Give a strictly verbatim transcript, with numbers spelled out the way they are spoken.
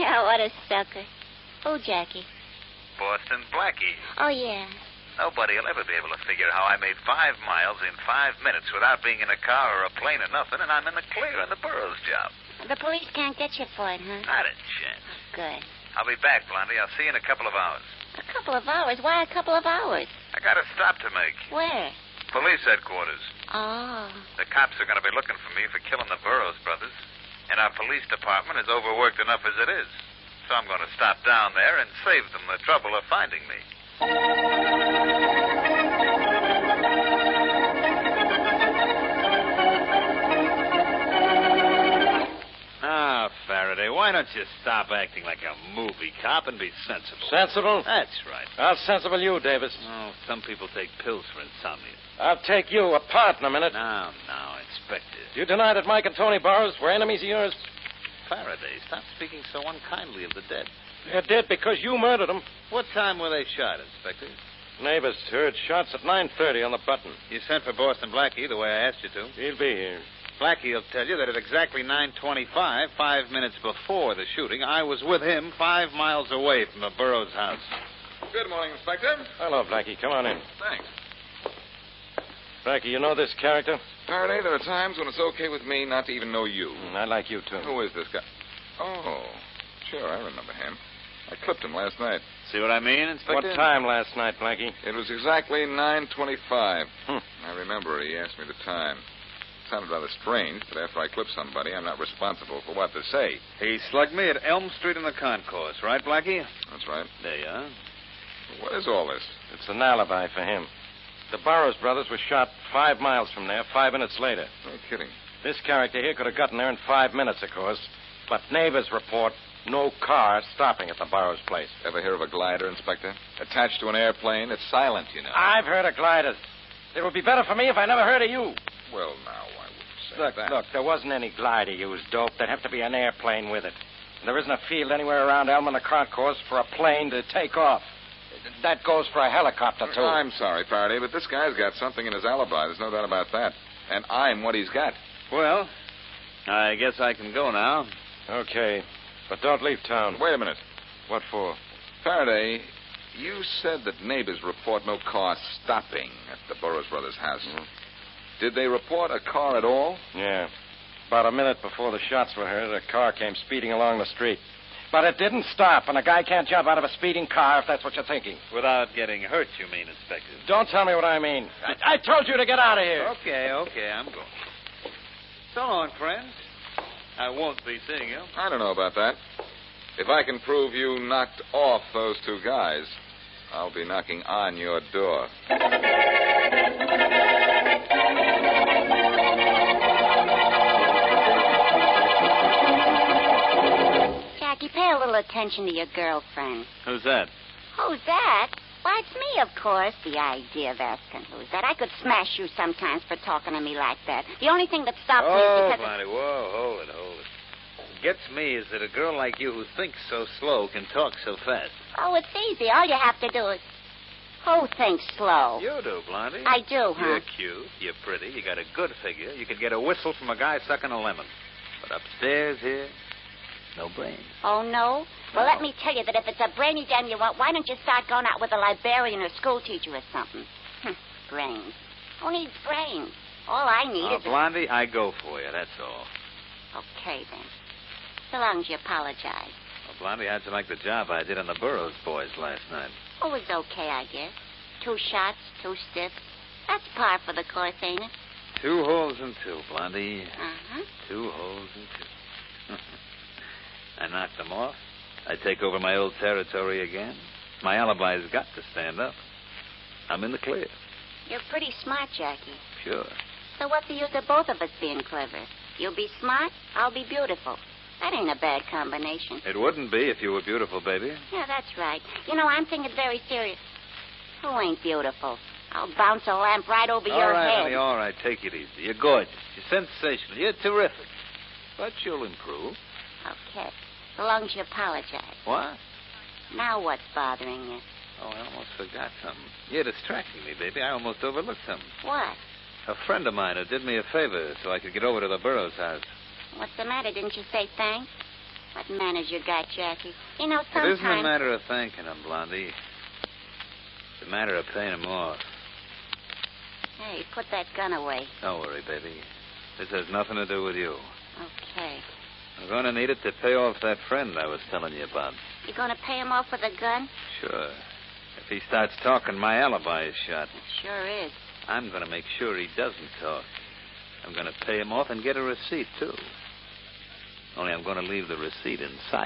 Yeah, what a sucker. Who, Jackie? Boston Blackie. Oh, yeah. Nobody will ever be able to figure how I made five miles in five minutes without being in a car or a plane or nothing, and I'm in the clear on the Burroughs job. The police can't get you for it, huh? Not a chance. Good. I'll be back, Blondie. I'll see you in a couple of hours. A couple of hours? Why a couple of hours? I got a stop to make. Where? Police headquarters. Oh. The cops are going to be looking for me for killing the Burroughs brothers, and our police department is overworked enough as it is. So I'm going to stop down there and save them the trouble of finding me. Ah, Faraday, why don't you stop acting like a movie cop and be sensible? Sensible? That's right. How sensible you, Davis? Oh, some people take pills for insomnia. I'll take you apart in a minute. Now, now, Inspector. You deny that Mike and Tony Burroughs were enemies of yours? Faraday, stop speaking so unkindly of the dead. They're dead because you murdered them. What time were they shot, Inspector? Neighbors heard shots at nine thirty on the button. You sent for Boston Blackie the way I asked you to. He'll be here. Blackie will tell you that at exactly nine twenty-five, five minutes before the shooting, I was with him five miles away from the Burroughs house. Good morning, Inspector. Hello, Blackie. Come on in. Thanks. Blackie, you know this character? Faraday, there are times when it's okay with me not to even know you. Mm, I like you, too. Who is this guy? Oh, sure, I remember him. I clipped him last night. See what I mean, Inspector? What time last night, Blackie? It was exactly nine twenty-five. Hmm. I remember he asked me the time. It sounded rather strange, but after I clip somebody, I'm not responsible for what they say. He slugged me at Elm Street in the concourse, right, Blackie? That's right. There you are. What is all this? It's an alibi for him. The Burroughs brothers were shot five miles from there, five minutes later. No kidding. This character here could have gotten there in five minutes, of course. But neighbors report no car stopping at the Burroughs place. Ever hear of a glider, Inspector? Attached to an airplane? It's silent, you know. I've heard of gliders. It would be better for me if I never heard of you. Well, now, I wouldn't say Look, that. look, there wasn't any glider used, Dope. There'd have to be an airplane with it. And there isn't a field anywhere around Elm and the concourse for a plane to take off. That goes for a helicopter, too. I'm sorry, Faraday, but this guy's got something in his alibi. There's no doubt about that. And I'm what he's got. Well, I guess I can go now. Okay. But don't leave town. Wait a minute. What for? Faraday, you said that neighbors report no car stopping at the Burroughs brothers' house. Mm-hmm. Did they report a car at all? Yeah. About a minute before the shots were heard, a car came speeding along the street. But it didn't stop, and a guy can't jump out of a speeding car if that's what you're thinking. Without getting hurt, you mean, Inspector? Don't tell me what I mean. I, I told you to get out of here. Okay, okay, I'm going. So long, friends. I won't be seeing you. I don't know about that. If I can prove you knocked off those two guys, I'll be knocking on your door. Jackie, pay a little attention to your girlfriend. Who's that? Who's that? Why, it's me, of course. The idea of asking who's that. I could smash you sometimes for talking to me like that. The only thing that stops me Oh, is because... Bonnie, whoa, hold it, hold it. What gets me is that a girl like you who thinks so slow can talk so fast. Oh, it's easy. All you have to do is... Who thinks slow? You do, Blondie. I do, huh? You're cute, you're pretty, you got a good figure. You could get a whistle from a guy sucking a lemon. But upstairs here, no brains. Oh, no? Well, let me tell you that if it's a brainy dame you want, why don't you start going out with a librarian or school teacher or something? Hm, brains. Who needs brains? All I need Oh, is... Blondie, I go for you, that's all. A... Okay, then. So long as you apologize. Well, Blondie, how'd you like the job I did on the Burroughs boys last night? Oh, it was okay, I guess. Two shots, two stiffs. That's par for the course, ain't it? Two holes and two, Blondie. Uh-huh. Two holes and two. I knocked them off. I take over my old territory again. My alibi's got to stand up. I'm in the clear. You're pretty smart, Jackie. Sure. So what's the use of both of us being clever? You'll be smart, I'll be beautiful. That ain't a bad combination. It wouldn't be if you were beautiful, baby. Yeah, that's right. You know, I'm thinking very serious. Who ain't beautiful? I'll bounce a lamp right over all your right, head. honey, all right. Take it easy. You're gorgeous. You're sensational. You're terrific. But you'll improve. Okay. So long as you apologize. What? Now what's bothering you? Oh, I almost forgot something. You're distracting me, baby. I almost overlooked something. What? A friend of mine who did me a favor so I could get over to the Burroughs house. What's the matter? Didn't you say thanks? What manners you got, Jackie? You know, It sometimes... isn't a matter of thanking him, Blondie. It's a matter of paying him off. Hey, put that gun away. Don't worry, baby. This has nothing to do with you. Okay. I'm going to need it to pay off that friend I was telling you about. You going to pay him off with a gun? Sure. If he starts talking, my alibi is shot. It sure is. I'm going to make sure he doesn't talk. I'm going to pay him off and get a receipt, too. Only I'm going to leave the receipt inside.